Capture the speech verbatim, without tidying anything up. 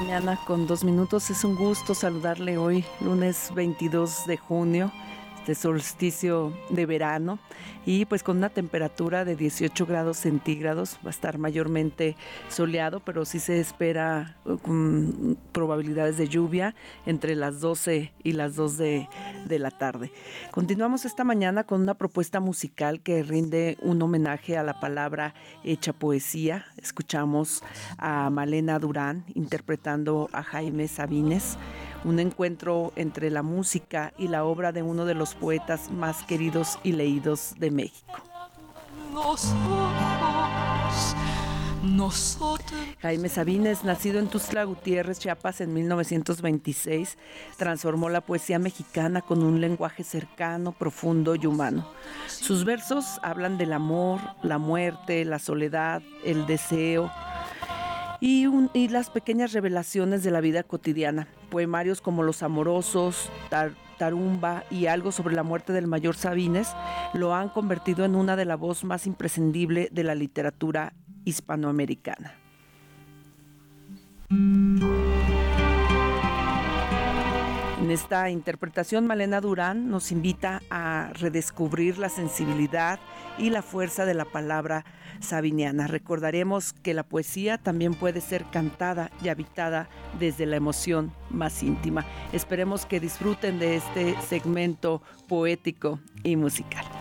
mañana con dos minutos. Es un gusto saludarle hoy, lunes veintidós de junio, este solsticio de verano, y pues con una temperatura de dieciocho grados centígrados. Va a estar mayormente soleado, pero sí se espera con probabilidades de lluvia entre las doce y las dos de, de la tarde. Continuamos esta mañana con una propuesta musical que rinde un homenaje a la palabra hecha poesía. Escuchamos a Malena Durán interpretando a Jaime Sabines, un encuentro entre la música y la obra de uno de los poetas más queridos y leídos de México. Nosotros, nosotros. Jaime Sabines, nacido en Tuxtla Gutiérrez, Chiapas, en mil novecientos veintiséis, transformó la poesía mexicana con un lenguaje cercano, profundo y humano. Sus versos hablan del amor, la muerte, la soledad, el deseo Y, un, y las pequeñas revelaciones de la vida cotidiana. Poemarios como Los Amorosos, Tar, Tarumba y Algo sobre la muerte del mayor Sabines lo han convertido en una de las voces más imprescindibles de la literatura hispanoamericana. En esta interpretación, Malena Durán nos invita a redescubrir la sensibilidad y la fuerza de la palabra sabiniana. Recordaremos que la poesía también puede ser cantada y habitada desde la emoción más íntima. Esperemos que disfruten de este segmento poético y musical.